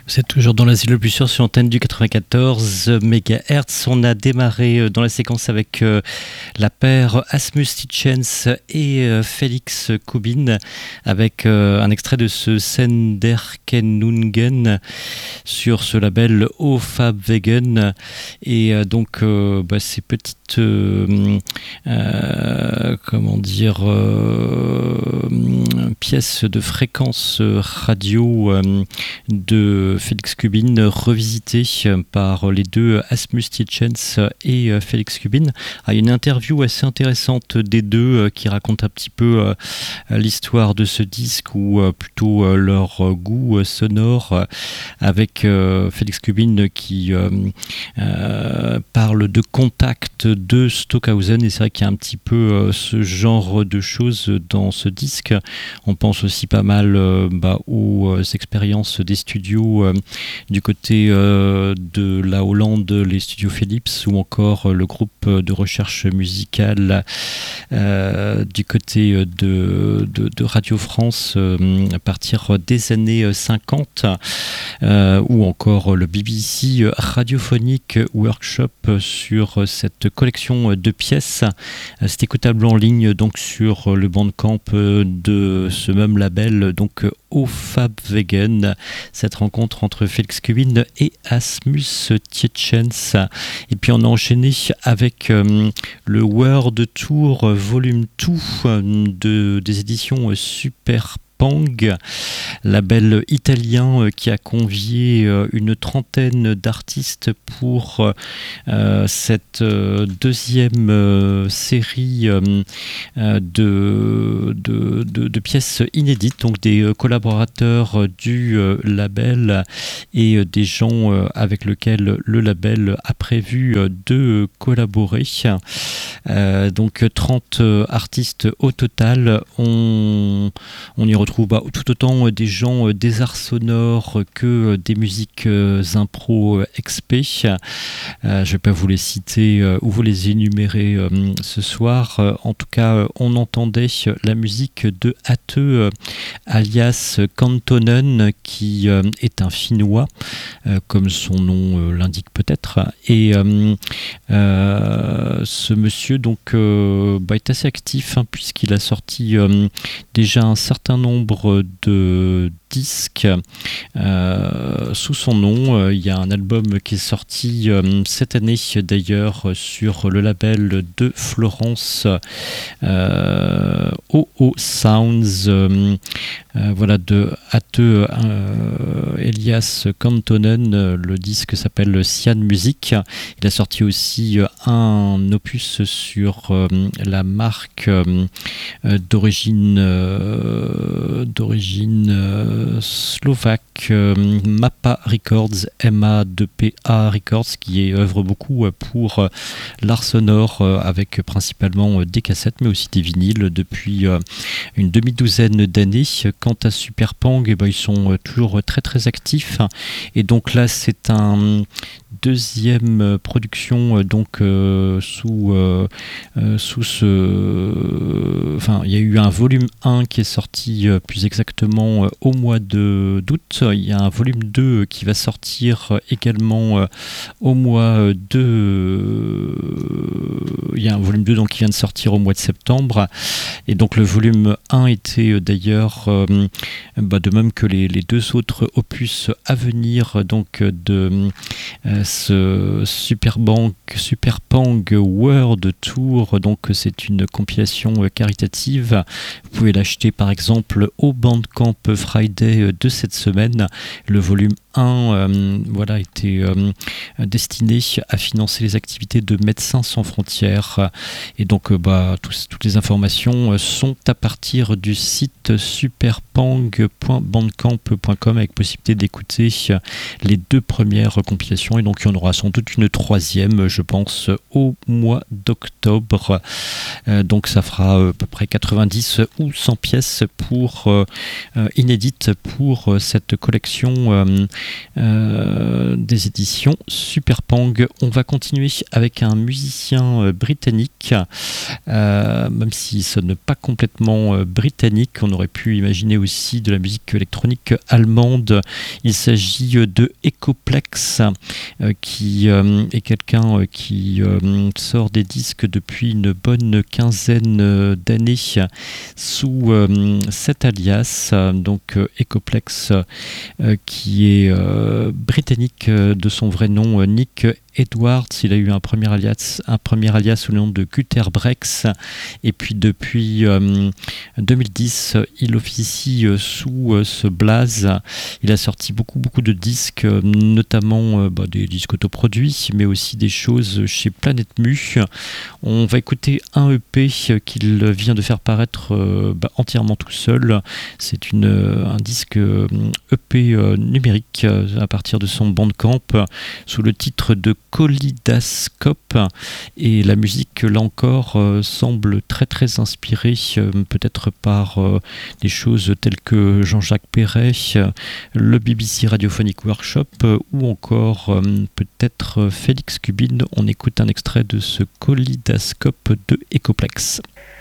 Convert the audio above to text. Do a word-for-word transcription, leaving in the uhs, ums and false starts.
Vous êtes toujours dans l'Asile le plus sûr sur l'antenne du quatre-vingt-quatorze mégahertz. On a démarré dans la séquence avec euh, la paire Asmus Tietjens et euh, Felix Kubin avec euh, un extrait de ce Senderkenungen sur ce label Ofabwegen. Et euh, donc euh, bah, ces petites euh, euh, comment dire euh, pièces de fréquence radio euh, de Felix Kubin revisité par les deux Asmus Tietjens et Felix Kubin. Il y a une interview assez intéressante des deux qui raconte un petit peu l'histoire de ce disque ou plutôt leur goût sonore avec Felix Kubin qui parle de Contact de Stockhausen et c'est vrai qu'il y a un petit peu ce genre de choses dans ce disque. On pense aussi pas mal bah, aux expériences des studios Euh, du côté euh, de la Hollande, les studios Philips, ou encore euh, le groupe de recherche musicale euh, du côté de, de, de Radio France euh, à partir des années cinquante, euh, ou encore le B B C Radiophonic Workshop sur cette collection de pièces. C'est écoutable en ligne donc sur le Bandcamp de ce même label, donc Ofabwegen. Cette rencontre entre Felix Kubin et Asmus Tietjens. Et puis on a enchaîné avec euh, le World Tour Volume deux euh, de, des éditions Super Pang, label italien qui a convié une trentaine d'artistes pour euh, cette euh, deuxième euh, série euh, de, de, de, de pièces inédites, donc des collaborateurs du euh, label et euh, des gens euh, avec lesquels le label a prévu euh, de collaborer. Euh, donc trente artistes au total. On, on y retrouve bah, tout autant des gens euh, des arts sonores que des musiques euh, impro X P. Euh, je ne vais pas vous les citer euh, ou vous les énumérer euh, ce soir. Euh, en tout cas, euh, on entendait la musique de Atte euh, alias Kantonen qui euh, est un Finnois, euh, comme son nom euh, l'indique peut-être. Et euh, euh, ce monsieur donc euh, bah, est assez actif hein, puisqu'il a sorti euh, déjà un certain nombre de disques euh, sous son nom. Il y a un album qui est sorti euh, cette année d'ailleurs sur le label de Florence, euh, O O Sounds, euh, euh, voilà, de Atte euh, Elias Kantonen. Le disque s'appelle Cyan Music. Il a sorti aussi un opus sur euh, la marque euh, d'origine euh, d'origine euh, slovaque euh, Mappa Records, M A deux P A Records, qui œuvre beaucoup pour euh, l'art sonore euh, avec principalement euh, des cassettes mais aussi des vinyles depuis euh, une demi-douzaine d'années. Quant à Super Pang, eh ben, ils sont euh, toujours très très actifs et donc là c'est un deuxième production donc euh, sous euh, euh, sous ce enfin il y a eu un volume un qui est sorti euh, plus exactement euh, au mois de d'août. Il y a un volume deux qui va sortir euh, également euh, au mois de euh, il y a un volume deux donc qui vient de sortir au mois de septembre et donc le volume un était euh, d'ailleurs euh, bah, de même que les, les deux autres opus à venir donc de euh, ce Super Pang, Super Pang World Tour. Donc c'est une compilation caritative. Vous pouvez l'acheter par exemple au Bandcamp Friday de cette semaine. Le volume un euh, voilà, était euh, destiné à financer les activités de Médecins sans frontières. Et donc euh, bah, tous, toutes les informations sont à partir du site superpang point bandcamp point com avec possibilité d'écouter les deux premières compilations. Et donc il y en aura sans doute une troisième, je pense, au mois d'octobre. Euh, donc ça fera à peu près quatre-vingt-dix ou cent pièces pour euh, inédites pour cette collection euh, euh, des éditions Super Pang. On va continuer avec un musicien euh, britannique, euh, même s'il ne sonne pas complètement euh, britannique, on aurait pu imaginer aussi de la musique électronique allemande. Il s'agit de Echoplex, euh, qui euh, est quelqu'un euh, qui euh, sort des disques depuis une bonne quinzaine d'années sous euh, cet alias, donc euh, Echoplex, euh, qui est euh, britannique euh, de son vrai nom, euh, Nick Edwards. Il a eu un premier alias, un premier alias sous le nom de Gutterbrex, et puis depuis euh, deux mille dix, il officie euh, sous euh, ce blaze. Il a sorti beaucoup beaucoup de disques, euh, notamment euh, bah, des disques autoproduits, mais aussi des choses chez Planète Mu. On va écouter un E P qu'il vient de faire paraître euh, bah, entièrement tout seul. C'est une, un disque euh, E P euh, numérique euh, à partir de son Bandcamp sous le titre de Kolidascope, et la musique là encore euh, semble très très inspirée euh, peut-être par euh, des choses telles que Jean-Jacques Perret, euh, le B B C Radiophonic Workshop euh, ou encore euh, peut-être Félix Cubine. On écoute un extrait de ce Kolidascope de Echoplex.